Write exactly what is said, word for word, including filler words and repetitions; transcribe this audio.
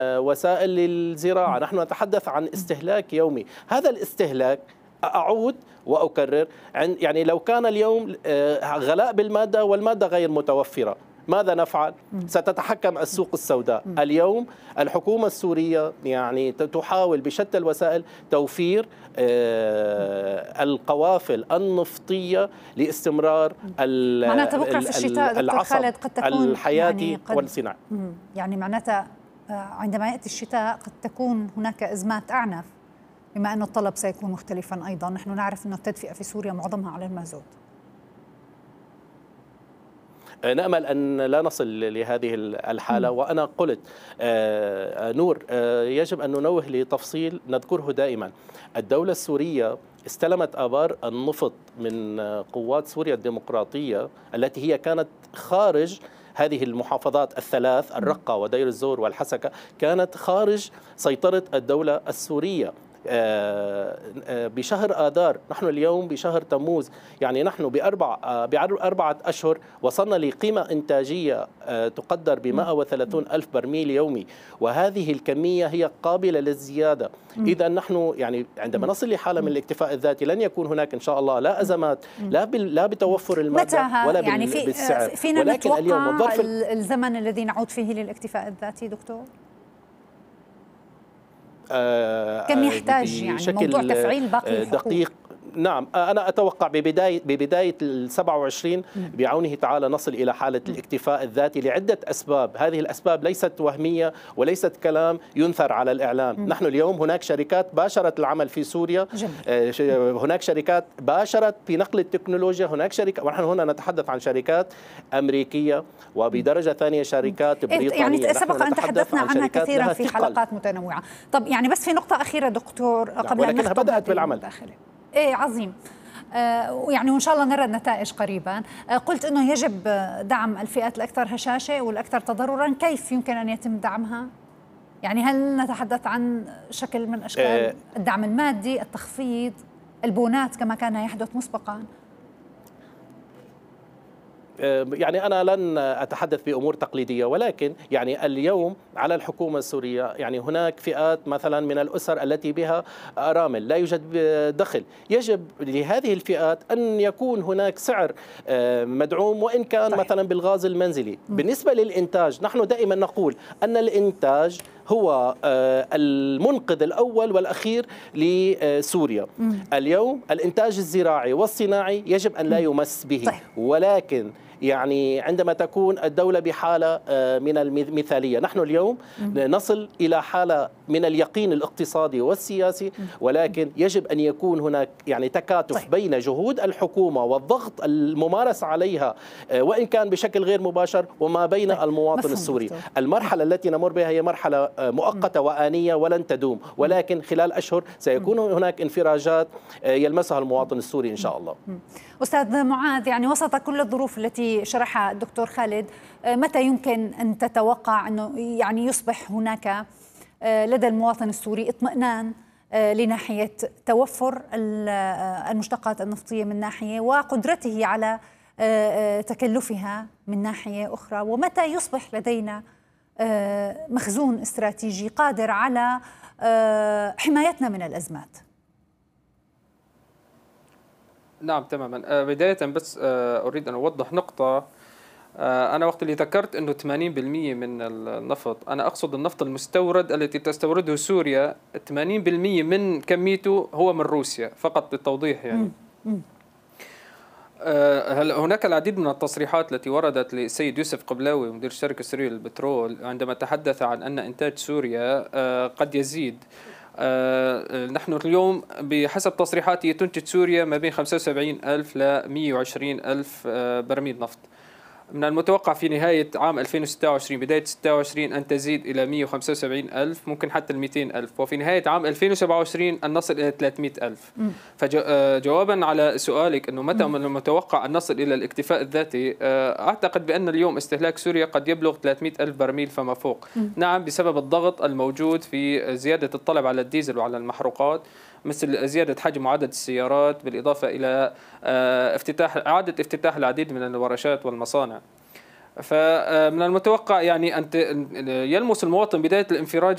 وسائل للزراعة، نحن نتحدث عن استهلاك يومي. هذا الاستهلاك أعود وأكرر، يعني لو كان اليوم غلاء بالمادة والمادة غير متوفرة ماذا نفعل؟ ستتحكم السوق السوداء. اليوم الحكومة السورية يعني تحاول بشتى الوسائل توفير القوافل النفطية لاستمرار معناتها بكرة في الشتاء دكتور خالد قد تكون الحياتي يعني قد والصناعي. يعني معناتها عندما يأتي الشتاء قد تكون هناك أزمات أعنف، بما أن الطلب سيكون مختلفا أيضا. نحن نعرف أن التدفئة في سوريا معظمها على المازوت. نأمل أن لا نصل لهذه الحالة. وأنا قلت نور يجب أن ننوه لتفصيل نذكره دائما. الدولة السورية استلمت آبار النفط من قوات سوريا الديمقراطية التي هي كانت خارج هذه المحافظات الثلاث، الرقة ودير الزور والحسكة، كانت خارج سيطرة الدولة السورية بشهر آذار. نحن اليوم بشهر تموز، يعني نحن بأربع بأربعة أشهر وصلنا لقيمة إنتاجية تقدر ب مئة وثلاثين ألف برميل يومي، وهذه الكمية هي قابلة للزيادة. إذا نحن يعني عندما نصل لحالة من الاكتفاء الذاتي لن يكون هناك إن شاء الله لا أزمات لا لا بتوفر المادة ولا يعني في بالسعر. فينا ولكن اليوم الزمن الذي نعود فيه للاكتفاء الذاتي دكتور كم يحتاج يعني موضوع تفعيل باقي الحقوق؟ دقيق. نعم، أنا أتوقع ببداية ببداية ال سبعة وعشرين بعونه تعالى نصل إلى حالة الاكتفاء الذاتي لعدة أسباب. هذه الأسباب ليست وهمية وليست كلام ينثر على الإعلام. م. نحن اليوم هناك شركات باشرت العمل في سوريا، جميل. هناك شركات باشرت في نقل التكنولوجيا، هناك شركات، ونحن هنا نتحدث عن شركات أمريكية وبدرجة ثانية شركات بريطانية. يعني سبق أن تحدثنا عنها كثيرا في حلقات متنوعة. طب يعني بس في نقطة أخيرة دكتور قبل أن نختم بدأت بالعمل. ايه عظيم. آه يعني وان شاء الله نرى النتائج قريبا. آه قلت انه يجب دعم الفئات الاكثر هشاشه والاكثر تضررا، كيف يمكن ان يتم دعمها؟ يعني هل نتحدث عن شكل من اشكال آه الدعم المادي، التخفيض، البونات كما كان يحدث مسبقا؟ يعني أنا لن أتحدث بأمور تقليدية، ولكن يعني اليوم على الحكومة السورية يعني هناك فئات مثلا من الأسر التي بها أرامل لا يوجد دخل، يجب لهذه الفئات أن يكون هناك سعر مدعوم وإن كان مثلا بالغاز المنزلي. بالنسبة للإنتاج نحن دائما نقول أن الإنتاج هو المنقذ الأول والأخير لسوريا. اليوم الإنتاج الزراعي والصناعي يجب أن لا يمس به، ولكن يعني عندما تكون الدولة بحالة من المثالية، نحن اليوم نصل إلى حالة من اليقين الاقتصادي والسياسي، ولكن يجب أن يكون هناك يعني تكاتف بين جهود الحكومة والضغط الممارس عليها وإن كان بشكل غير مباشر وما بين المواطن السوري. المرحلة التي نمر بها هي مرحلة مؤقتة وآنية ولن تدوم، ولكن خلال أشهر سيكون هناك انفراجات يلمسها المواطن السوري إن شاء الله. أستاذ معاذ، يعني وسط كل الظروف التي شرحها الدكتور خالد، متى يمكن أن تتوقع أنه يعني يصبح هناك لدى المواطن السوري اطمئنان لناحية توفر المشتقات النفطية من ناحية وقدرته على تكلفها من ناحية أخرى، ومتى يصبح لدينا مخزون استراتيجي قادر على حمايتنا من الأزمات؟ نعم تماما. بداية بس أريد أن أوضح نقطة. أنا وقت اللي ذكرت أنه ثمانين بالمئة من النفط، أنا أقصد النفط المستورد التي تستورده سوريا، ثمانين بالمئة من كميته هو من روسيا فقط للتوضيح يعني. هل هناك العديد من التصريحات التي وردت للسيد يوسف قبلاوي مدير الشركة السورية للبترول عندما تحدث عن أن إنتاج سوريا قد يزيد. آه نحن اليوم بحسب تصريحاته تنتج سوريا ما بين خمسة وسبعين ألف ل مئة وعشرين ألف آه برميل نفط. من المتوقع في نهاية عام ألفين وستة وعشرين بداية ستة وعشرين أن تزيد إلى مئة وخمسة وسبعين ألف، ممكن حتى مئتين ألف، وفي نهاية عام ألفين وسبعة وعشرين أن نصل إلى ثلاثمئة ألف. فجوابا على سؤالك أنه متى من المتوقع أن نصل إلى الاكتفاء الذاتي، أعتقد بأن اليوم استهلاك سوريا قد يبلغ ثلاثمئة ألف برميل فما فوق. نعم، بسبب الضغط الموجود في زيادة الطلب على الديزل وعلى المحروقات، مثل زيادة حجم وعدد السيارات، بالإضافة إلى افتتاح إعادة افتتاح العديد من الورشات والمصانع. فمن المتوقع يعني أن يلمس المواطن بداية الانفراج